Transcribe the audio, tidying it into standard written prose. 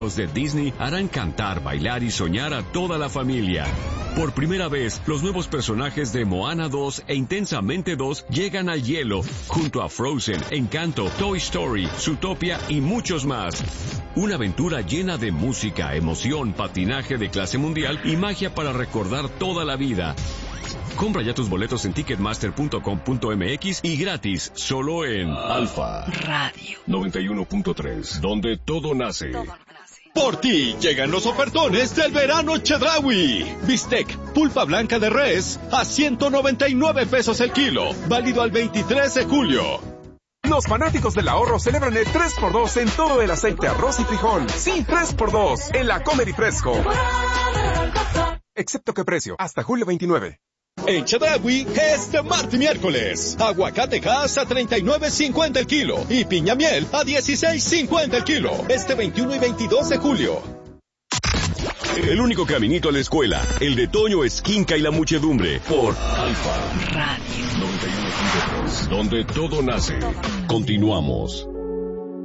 Los de Disney harán cantar, bailar y soñar a toda la familia. Por primera vez, los nuevos personajes de Moana 2 e Intensamente 2 llegan al hielo, junto a Frozen, Encanto, Toy Story, Zootopia y muchos más. Una aventura llena de música, emoción, patinaje de clase mundial y magia para recordar toda la vida. Compra ya tus boletos en ticketmaster.com.mx y gratis, solo en Alfa Radio 91.3, donde todo nace. Por ti llegan los ofertones del verano Chedraui. Bistec, pulpa blanca de res, a 199 pesos el kilo. Válido al 23 de julio. Los fanáticos del ahorro celebran el 3x2 en todo el aceite, arroz y frijol. Sí, 3x2 en la Comer y Fresco. Excepto que precio, hasta julio 29. En Chedraui, este martes y miércoles, aguacate Hass a 39.50 el kilo y piña miel a 16.50 el kilo, este 21 y 22 de julio. El único caminito a la escuela, el de Toño Esquinca y la muchedumbre, por Alfa Radio 91.3, donde todo nace. Continuamos.